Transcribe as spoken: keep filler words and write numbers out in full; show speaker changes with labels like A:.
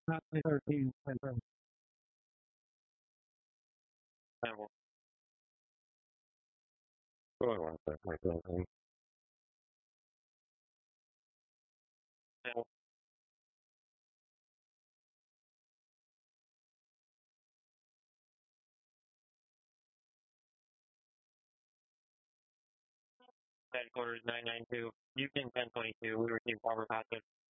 A: Not the thirteen, confirm.
B: Level. Going on that, my building. Level. Headquarters nine nine two. Houston ten twenty-two. We received Barbara Passive.